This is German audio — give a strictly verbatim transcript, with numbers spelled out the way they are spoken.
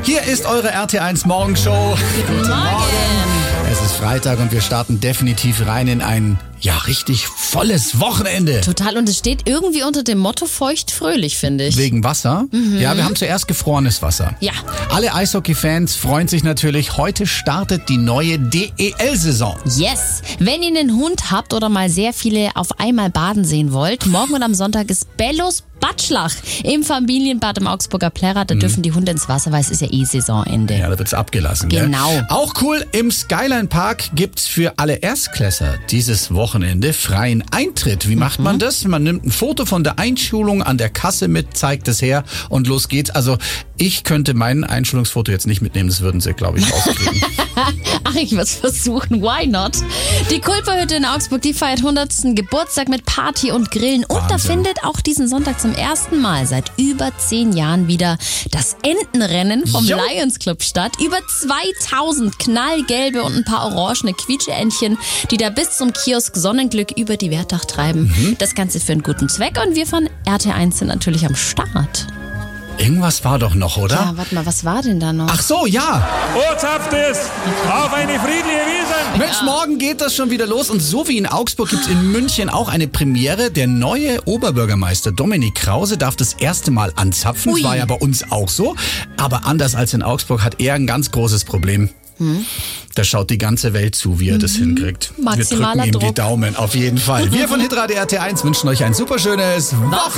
Hier ist eure R T eins Morgenshow. Guten Morgen. Es ist Freitag und wir starten definitiv rein in ein, ja, richtig volles Wochenende. Total, und es steht irgendwie unter dem Motto feucht-fröhlich, finde ich. Wegen Wasser? Mhm. Ja, wir haben zuerst gefrorenes Wasser. Ja. Alle Eishockey-Fans freuen sich natürlich. Heute startet die neue D E L-Saison. Yes. Wenn ihr einen Hund habt oder mal sehr viele auf einmal baden sehen wollt, morgen und am Sonntag ist Bellos Batschlach im Familienbad im Augsburger Plärrer. Da mhm. dürfen die Hunde ins Wasser, weil es ist ja eh Saisonende. Ja, da wird's abgelassen. Genau. Gell? Auch cool, im Skyline Park gibt's für alle Erstklässler dieses Wochenende freien Eintritt. Wie macht mhm. man das? Man nimmt ein Foto von der Einschulung an der Kasse mit, zeigt es her und los geht's. Also ich könnte mein Einschulungsfoto jetzt nicht mitnehmen, das würden sie, glaube ich, rauskriegen. Ach, ich würde es versuchen. Why not? Die Kulperhütte in Augsburg, die feiert hundertsten Geburtstag mit Party und Grillen. Und Wahnsinn. Da findet auch diesen Sonntag zum ersten Mal seit über zehn Jahren wieder das Entenrennen vom jo. Lions Club statt. Über zweitausend knallgelbe und ein paar orangene Quietscheentchen, die da bis zum Kiosk Sonnenglück über die Wertach treiben. Mhm. Das Ganze für einen guten Zweck. Und wir von R T eins sind natürlich am Start. Irgendwas war doch noch, oder? Ja, warte mal, was war denn da noch? Ach so, ja. Ortsaft ist auf eine friedliche Wiese. Mensch, ja. Morgen geht das schon wieder los. Und so wie in Augsburg gibt es in München auch eine Premiere. Der neue Oberbürgermeister Dominik Krause darf das erste Mal anzapfen. Ui. War ja bei uns auch so. Aber anders als in Augsburg hat er ein ganz großes Problem. Hm. Da schaut die ganze Welt zu, wie er mhm. das hinkriegt. Maximaler Wir drücken ihm Druck. die Daumen, auf jeden Fall. Wir von Hitradio R T eins wünschen euch ein super schönes Wochenende.